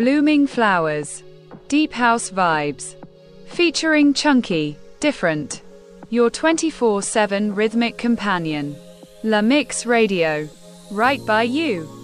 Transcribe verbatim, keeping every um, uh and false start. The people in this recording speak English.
blooming flowers, deep house vibes, featuring chunky, different, your twenty-four seven rhythmic companion. La Mix Radio, right by you.